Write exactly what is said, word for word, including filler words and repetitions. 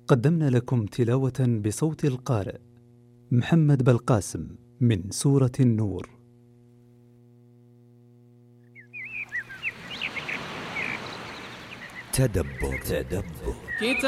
قدمنا لكم تلاوة بصوت القارئ محمد بلقاسم من سورة النور. تدبر تدبر